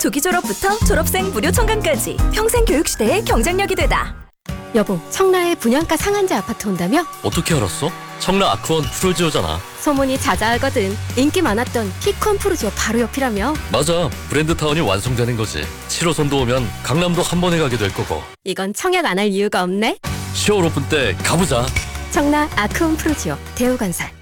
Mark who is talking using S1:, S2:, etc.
S1: 조기 졸업부터 졸업생 무료 청강까지 평생 교육 시대의 경쟁력이 되다.
S2: 여보, 청라에 분양가 상한제 아파트 온다며?
S3: 어떻게 알았어? 청라 아크원 프루지오잖아.
S2: 소문이 자자하거든. 인기 많았던 피콘 프루지오 바로 옆이라며?
S3: 맞아, 브랜드타운이 완성되는 거지. 7호선도 오면 강남도 한 번에 가게 될 거고.
S2: 이건 청약 안 할 이유가 없네.
S3: 10월 오픈 때 가보자.
S2: 청라 아크온 프루지오 대우건설.